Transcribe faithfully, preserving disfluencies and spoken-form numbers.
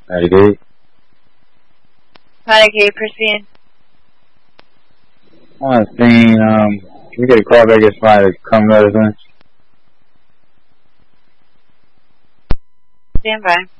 ninety-eight. ninety-eight, proceed. On the scene, um, can we get a call back as far as come residence? Stand by.